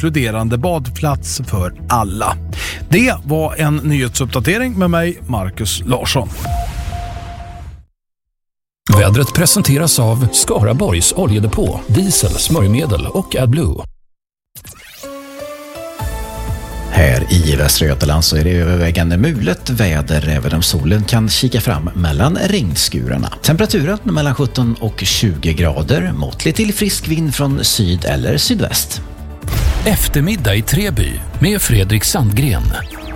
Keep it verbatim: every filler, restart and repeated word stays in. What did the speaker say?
inkluderande badplats för alla. Det var en nyhetsuppdatering med mig, Marcus Larsson. Vädret presenteras av Skaraborgs oljedepå, diesel, smörjmedel och AdBlue. Här i Västra Götaland så är det övervägande mulet väder även om solen kan kika fram mellan regnskurarna. Temperaturen mellan sjutton och tjugo grader, måttlig till frisk vind från syd eller sydväst. Eftermiddag i Treby med Fredrik Sandgren.